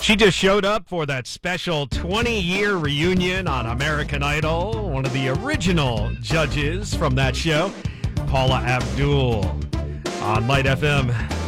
She just showed up for that special 20-year reunion on American Idol. One of the original judges from that show, Paula Abdul, on Light FM.